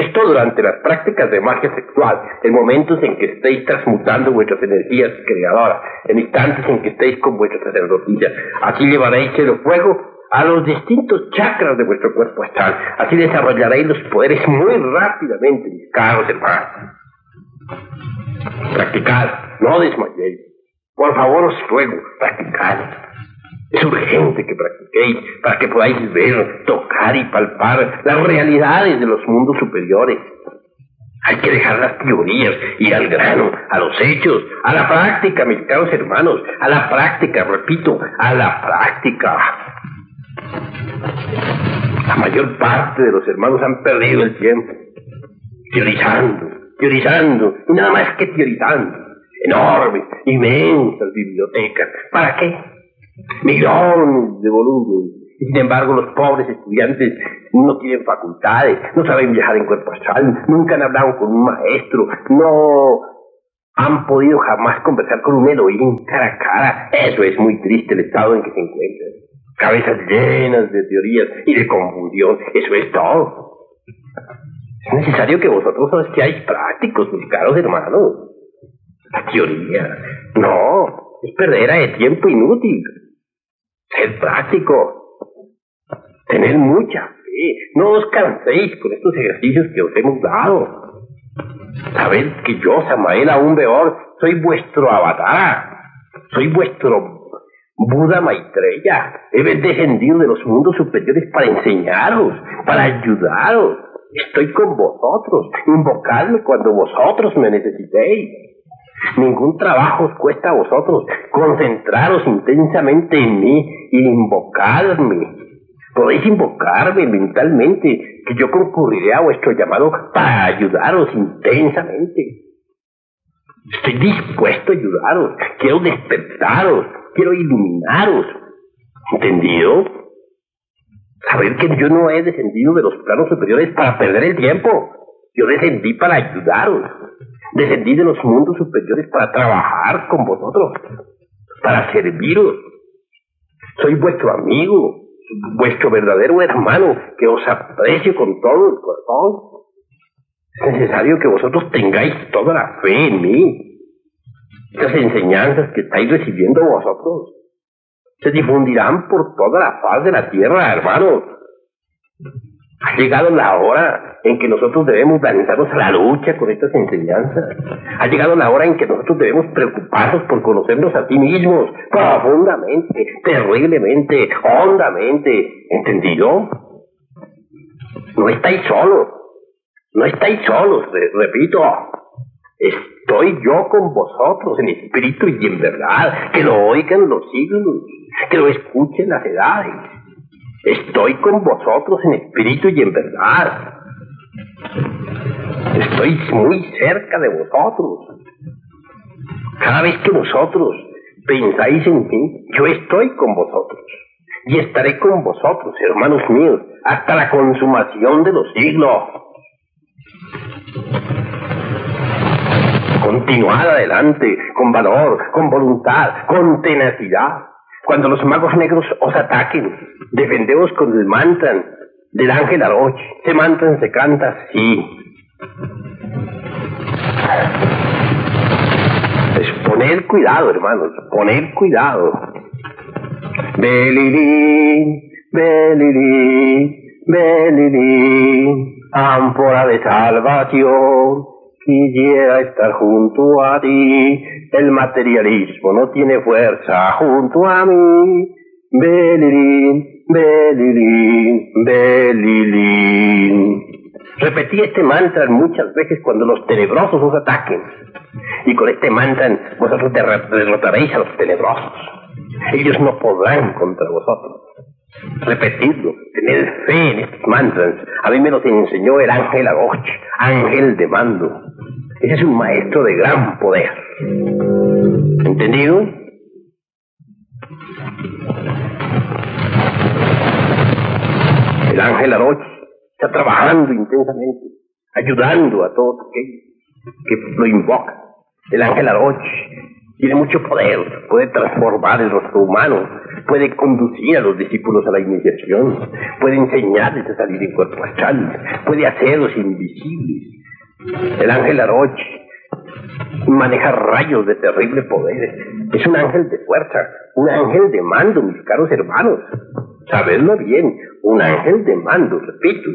Esto durante las prácticas de magia sexual, en momentos en que estéis transmutando vuestras energías creadoras, en instantes en que estéis con vuestra sacerdotisa. Así llevaréis el fuego a los distintos chakras de vuestro cuerpo astral. Así desarrollaréis los poderes muy rápidamente, mis caros hermanos. Practicad, no desmayéis. Por favor, os ruego, practicad. Es urgente que practiquéis para que podáis ver, tocar y palpar las realidades de los mundos superiores. Hay que dejar las teorías, ir al grano, a los hechos, a la práctica, mis caros hermanos, a la práctica, repito, a la práctica. La mayor parte de los hermanos han perdido el tiempo, teorizando, y nada más que teorizando. Enormes, inmensas bibliotecas. ¿Para qué? Millones de volúmenes. Y sin embargo, los pobres estudiantes no tienen facultades, no saben viajar en cuerpo astral, nunca han hablado con un maestro, no han podido jamás conversar con un Elohim cara a cara. Eso es muy triste, el estado en que se encuentran. Cabezas llenas de teorías y de confusión. Eso es todo. Es necesario que vosotros seáis prácticos, mis caros hermanos. La teoría, no, es perdera de tiempo inútil. Ser práctico, tener mucha fe, no os canséis con estos ejercicios que os hemos dado. Sabed que yo, Samael aún Beor, soy vuestro avatar, soy vuestro Buda Maitreya. He descendido de los mundos superiores para enseñaros, para ayudaros. Estoy con vosotros, invocadme cuando vosotros me necesitéis. Ningún trabajo os cuesta a vosotros. Concentraros intensamente en mí y invocadme. Podéis invocarme mentalmente, que yo concurriré a vuestro llamado para ayudaros intensamente. Estoy dispuesto a ayudaros. Quiero despertaros. Quiero iluminaros. ¿Entendido? Saber que yo no he descendido de los planos superiores para perder el tiempo. Yo descendí para ayudaros. Descendí de los mundos superiores para trabajar con vosotros, para serviros. Soy vuestro amigo, vuestro verdadero hermano, que os aprecio con todo el corazón. Es necesario que vosotros tengáis toda la fe en mí. Estas enseñanzas que estáis recibiendo vosotros se difundirán por toda la faz de la tierra, hermanos. Ha llegado la hora en que nosotros debemos lanzarnos a la lucha con estas enseñanzas. Ha llegado la hora en que nosotros debemos preocuparnos por conocernos a ti mismos, profundamente, terriblemente, hondamente. ¿Entendido? No estáis solos. No estáis solos, repito. Estoy yo con vosotros en espíritu y en verdad. Que lo oigan los siglos, que lo escuchen las edades. Estoy con vosotros en espíritu y en verdad. Estoy muy cerca de vosotros. Cada vez que vosotros pensáis en mí, yo estoy con vosotros. Y estaré con vosotros, hermanos míos, hasta la consumación de los siglos. Continuad adelante, con valor, con voluntad, con tenacidad. Cuando los magos negros os ataquen, defendeos con el mantra del ángel Aroch. Ese mantra se canta así. Pues poned cuidado, hermanos, poned cuidado. Belilín, belilín, belilín, ámpora de salvación. Quisiera estar junto a ti. El materialismo no tiene fuerza junto a mí. Belilín, belilín, belilín. Repetí este mantra muchas veces cuando los tenebrosos os ataquen. Y con este mantra vosotros derrotaréis a los tenebrosos. Ellos no podrán contra vosotros. Repetidlo, tened fe en estos mantras. A mí me los enseñó el ángel Aroch, ángel de mando. Ese es un maestro de gran poder. ¿Entendido? El ángel Aroch está trabajando intensamente, ayudando a todos aquellos que lo invocan. El ángel Aroch Tiene mucho poder, puede transformar el rostro humano, puede conducir a los discípulos a la iniciación, puede enseñarles a salir en cuerpo astral, puede hacerlos invisibles. El ángel Aroch maneja rayos de terrible poder. Es un ángel de fuerza, un ángel de mando, mis caros hermanos. Sabedlo bien, un ángel de mando, repito.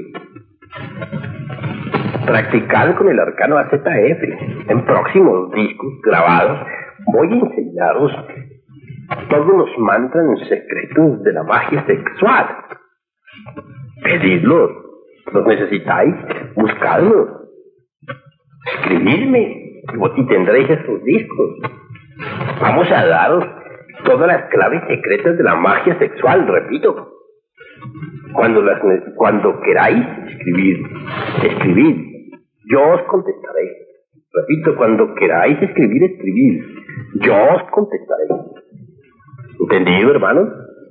Practicad con el arcano AZF. En próximos discos grabados voy a enseñaros todos los mantras secretos de la magia sexual. Pedidlos, los necesitáis, buscadlos, escribidme y tendréis esos discos. Vamos a daros todas las claves secretas de la magia sexual, repito. Cuando queráis escribid, yo os contestaré. Repito, cuando queráis escribid, yo os contestaré. ¿Entendido, hermanos?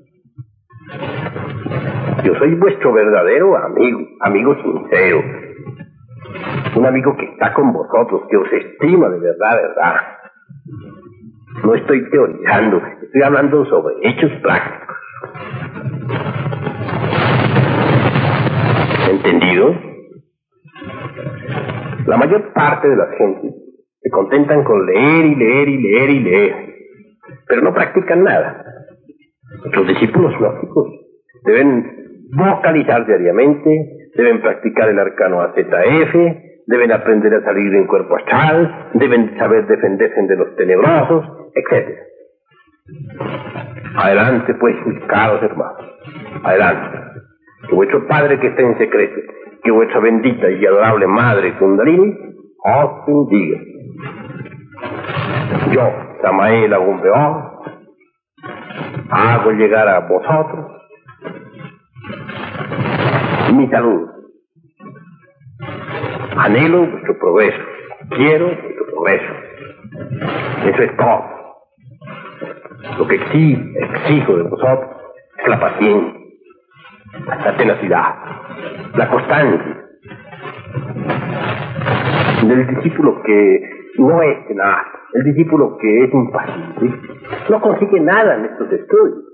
Yo soy vuestro verdadero amigo sincero. Un amigo que está con vosotros, que os estima de verdad. No estoy teorizando, estoy hablando sobre hechos prácticos. ¿Entendido? La mayor parte de las gentes se contentan con leer, pero no practican nada. Los discípulos gnósticos deben vocalizar diariamente, deben practicar el arcano AZF, deben aprender a salir en cuerpo astral, deben saber defenderse de los tenebrosos, etc. Adelante, pues, mis caros hermanos, adelante. Que vuestro Padre que está en secreto, que vuestra bendita y adorable Madre Kundalini os bendiga. Yo, Samael Agumbeo, hago llegar a vosotros mi salud. Anhelo vuestro progreso, quiero vuestro progreso. Eso es todo. Lo que exijo de vosotros es la paciencia, la tenacidad, la constancia. Del discípulo que no es tenaz, el discípulo que es impaciente, no consigue nada en estos estudios.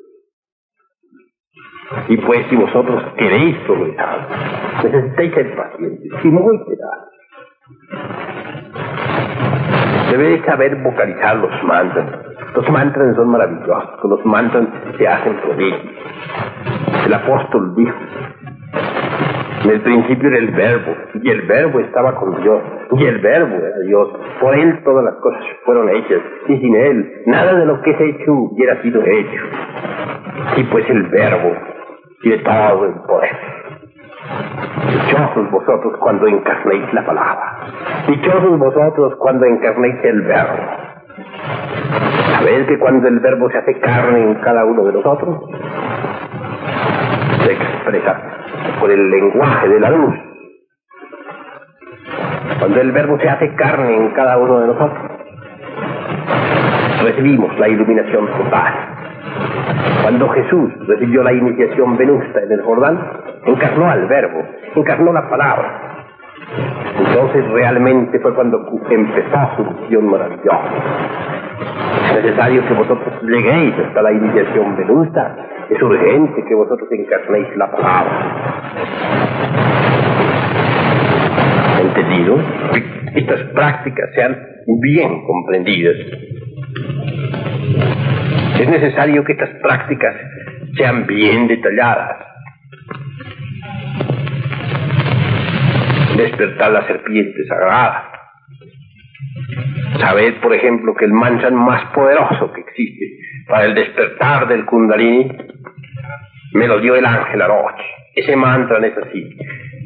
Y pues si vosotros queréis progresar, necesitáis ser pacientes y muy tenaces. Debéis saber vocalizar los mantras. Los mantras son maravillosos, con los mantras se hacen prodigios. El apóstol dijo: en el principio era el Verbo, y el Verbo estaba con Dios, y el Verbo era Dios. Por él todas las cosas fueron hechas, y sin él nada de lo que es hecho hubiera sido hecho. Y pues el Verbo tiene todo el poder. Dichosos vosotros cuando encarnéis la palabra. Dichosos vosotros cuando encarnéis el Verbo. ¿Sabéis que cuando el Verbo se hace carne en cada uno de nosotros, se expresa por el lenguaje de la luz? Cuando el Verbo se hace carne en cada uno de nosotros, recibimos la iluminación total. Cuando Jesús recibió la iniciación venusta en el Jordán, encarnó al Verbo, encarnó la palabra. Entonces realmente fue cuando empezó su misión maravillosa. Es necesario que vosotros lleguéis hasta la iniciación venusta. Es urgente que vosotros encarnéis la palabra. ¿Entendido? Que estas prácticas sean bien comprendidas. Es necesario que estas prácticas sean bien detalladas. Despertar la serpiente sagrada. Sabed, por ejemplo, que el mantra más poderoso que existe para el despertar del Kundalini me lo dio el ángel Aroch. Ese mantra es así: